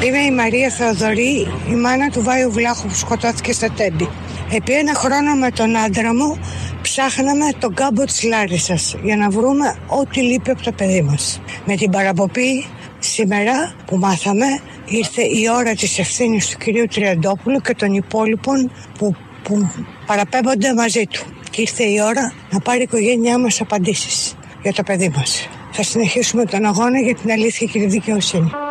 Είμαι η Μαρία Θεοδωρή, η μάνα του Βάιου Βλάχου που σκοτώθηκε στα Τέμπη. Επί ένα χρόνο με τον άντρα μου ψάχναμε τον κάμπο της Λάρισσας για να βρούμε ό,τι λείπει από το παιδί μας. Με την παραπομπή σήμερα που μάθαμε ήρθε η ώρα της ευθύνης του κυρίου Τριαντόπουλου και των υπόλοιπων που παραπέμπονται μαζί του. Και ήρθε η ώρα να πάρει η οικογένειά μας απαντήσεις για το παιδί μας. Θα συνεχίσουμε τον αγώνα για την αλήθεια και τη δικαιοσύνη.